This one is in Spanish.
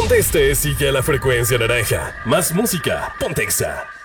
Donde estés, sigue a la frecuencia naranja. Más música, Pontexa.